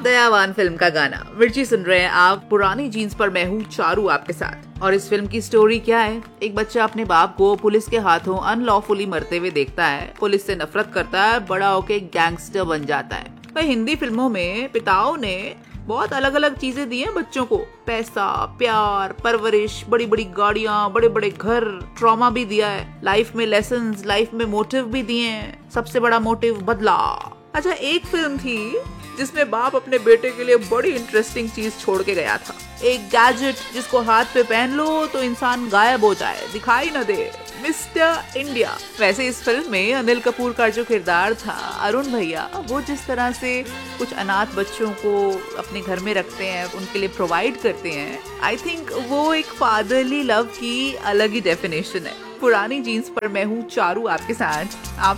दयावान फिल्म का गाना मिर्ची सुन रहे हैं आप। पुरानी जीन्स पर मैं हूँ चारू आपके साथ। और इस फिल्म की स्टोरी क्या है? एक बच्चा अपने बाप को पुलिस के हाथों अनलॉफुली मरते हुए देखता है, पुलिस से नफरत करता है, बड़ा होके गैंगस्टर बन जाता है। वही हिंदी फिल्मों में पिताओं ने बहुत अलग अलग चीजें दी हैं बच्चों को, पैसा, प्यार, परवरिश, बड़ी बड़ी गाड़ियाँ, बड़े बड़े घर, ट्रॉमा भी दिया है, लाइफ में लेसन्स, लाइफ में मोटिव भी दिए हैं। सबसे बड़ा मोटिव बदला। अच्छा, एक फिल्म थी जिसमें बाप अपने बेटे के लिए बड़ी इंटरेस्टिंग चीज छोड़ के गया था, एक गैजेट जिसको हाथ पे पहन लो तो इंसान गायब हो जाए, दिखाई न दे, मिस्टर इंडिया। वैसे इस फिल्म में अनिल कपूर का जो किरदार था, अरुण भैया, वो जिस तरह से कुछ अनाथ बच्चों को अपने घर में रखते हैं, उनके लिए प्रोवाइड करते हैं, आई थिंक वो एक फादरली लव की अलग ही डेफिनेशन है। पुरानी जीन्स पर मैं हूँ चारू आपके साथ। आप